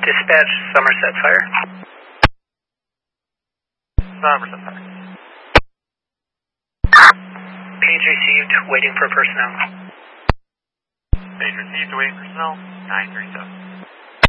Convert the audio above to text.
Dispatch, Somerset Fire. Somerset Fire. Page received, waiting for personnel. Page received, waiting for personnel, 937.